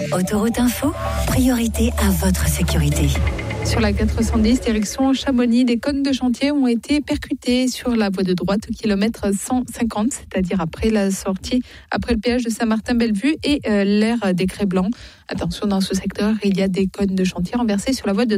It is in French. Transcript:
Autoroute Info, priorité à votre sécurité. Sur la 410, direction Chamonix, des cônes de chantier ont été percutés sur la voie de droite au kilomètre 150, c'est-à-dire après la sortie, après le péage de Saint-Martin-Bellevue et l'aire des Crêts Blancs. Attention, dans ce secteur, il y a des cônes de chantier renversés sur la voie de